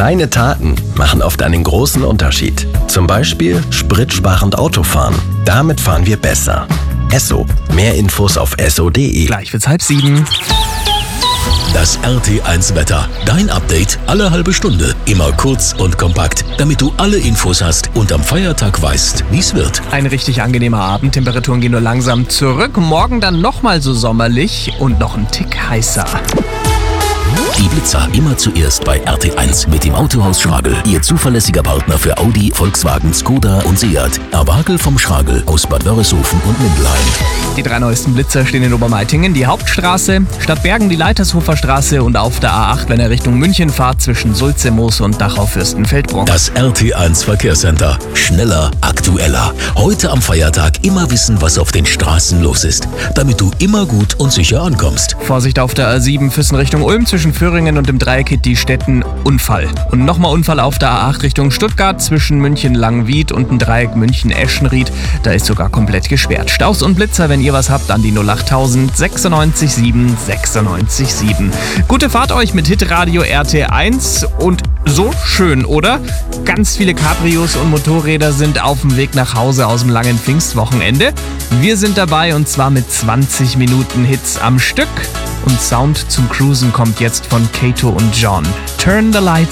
Kleine Taten machen oft einen großen Unterschied. Zum Beispiel spritsparend Autofahren. Damit fahren wir besser. Esso. Mehr Infos auf esso.de. Gleich wird's 6:30. Das RT1-Wetter. Dein Update alle halbe Stunde. Immer kurz und kompakt, damit du alle Infos hast und am Feiertag weißt, wie's wird. Ein richtig angenehmer Abend. Temperaturen gehen nur langsam zurück. Morgen dann nochmal so sommerlich und noch ein Tick heißer. Die Blitzer immer zuerst bei RT1 mit dem Autohaus Schragel. Ihr zuverlässiger Partner für Audi, Volkswagen, Skoda und Seat. Erwagel vom Schragel aus Bad Wörishofen und Mindelheim. Die 3 neuesten Blitzer stehen in Obermeitingen, die Hauptstraße, Stadtbergen die Leitershofer Straße und auf der A8, wenn er Richtung München fahrt, zwischen Sulze, Moos und Dachau-Fürstenfeldbruck. Das RT1 Verkehrscenter. Schneller, aktueller. Heute am Feiertag immer wissen, was auf den Straßen los ist, damit du immer gut und sicher ankommst. Vorsicht auf der A7 Füssen Richtung Ulm, zwischen Föhringen und dem Dreieck die Städten Unfall. Und nochmal Unfall auf der A8 Richtung Stuttgart, zwischen München-Langwied und dem Dreieck München-Eschenried. Da ist sogar komplett gesperrt. Staus und Blitzer, wenn ihr was habt, an die 08000 96 7 96 7. Gute Fahrt euch mit Hitradio RT1 und so schön, oder? Ganz viele Cabrios und Motorräder sind auf dem Weg nach Hause aus dem langen Pfingstwochenende. Wir sind dabei und zwar mit 20 Minuten Hits am Stück. Und Sound zum Cruisen kommt jetzt von Kato und John. Turn the Lights